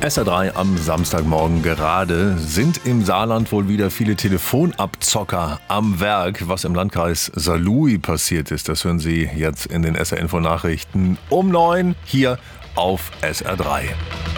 SR3 am Samstagmorgen gerade. Sind im Saarland wohl wieder viele Telefonabzocker am Werk? Was im Landkreis Saarlouis passiert ist, das hören Sie jetzt in den SR-Info-Nachrichten um 9 hier auf SR3.